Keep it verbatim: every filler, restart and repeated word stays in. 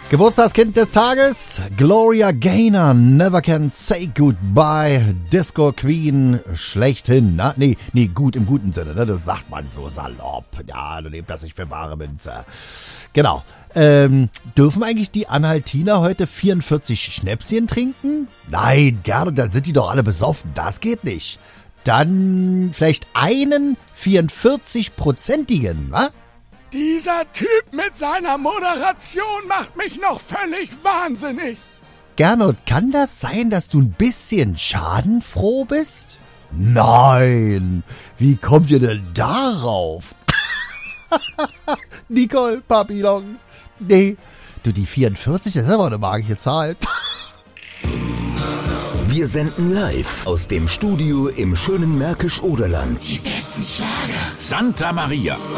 Geburtstagskind des Tages, Gloria Gaynor, Never Can Say Goodbye, Disco Queen schlechthin. Na, nee, nee, gut im guten Sinne, ne? Das sagt man so salopp. Ja, du nehmt das nicht für bare Münze. Genau. Ähm, dürfen eigentlich die Anhaltiner heute vierundvierzig Schnäpschen trinken? Nein, gerne, dann sind die doch alle besoffen. Das geht nicht. Dann vielleicht einen vierundvierzig-prozentigen, wa? Dieser Typ mit seiner Moderation macht mich noch völlig wahnsinnig. Gernot, kann das sein, dass du ein bisschen schadenfroh bist? Nein, wie kommt ihr denn darauf? Nicole, Papillon. Nee, du, die vierundvierzig, das ist aber eine magische Zahl. Wir senden live aus dem Studio im schönen Märkisch-Oderland. Die besten Schlager. Santa Maria.